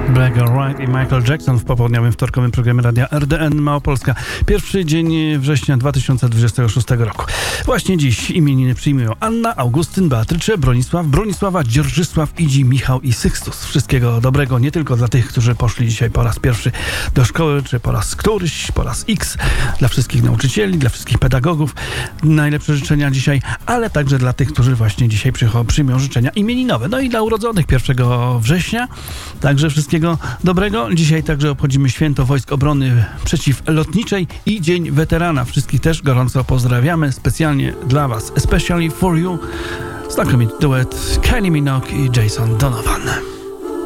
Black or White i Michael Jackson w popołudniowym wtorkowym programie Radia RDN Małopolska. Pierwszy dzień września 2026 roku. Właśnie dziś imieniny przyjmują Anna, Augustyn, Beatrycze, Bronisława, Dzierżysław, Idzi, Michał i Sykstus. Wszystkiego dobrego nie tylko dla tych, którzy poszli dzisiaj po raz pierwszy do szkoły, czy po raz któryś, po raz X, dla wszystkich nauczycieli, dla wszystkich pedagogów. Najlepsze życzenia dzisiaj, ale także dla tych, którzy właśnie dzisiaj przyjmą życzenia imieninowe. No i dla urodzonych 1 września. Także wszystkiego dobrego. Dzisiaj także obchodzimy Święto Wojsk Obrony Przeciwlotniczej i Dzień Weterana. Wszystkich też gorąco pozdrawiamy. Specjalnie dla Was. Especially for you. Znakomity duet Kylie Minogue i Jason Donovan.